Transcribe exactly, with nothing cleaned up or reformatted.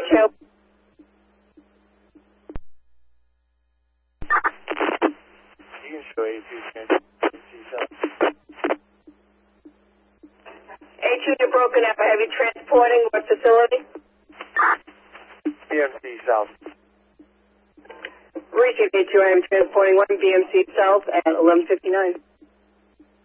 two. You can show A two transport B M C South. A two, you're broken up. I have you transporting what facility? B M C South. Receive A two, I have you transporting one B M C South at eleven fifty-nine.